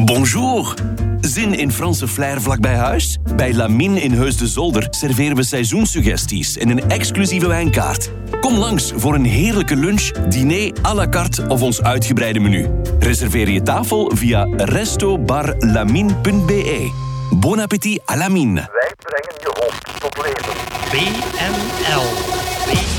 Bonjour. Zin in Franse flair vlakbij huis? Bij Lamine in Heus de Zolder serveren we seizoenssuggesties en een exclusieve wijnkaart. Kom langs voor een heerlijke lunch, diner à la carte of ons uitgebreide menu. Reserveer je tafel via restobarlamine.be. Bon appétit à Lamine. Wij brengen je hoofd tot leven. BNL.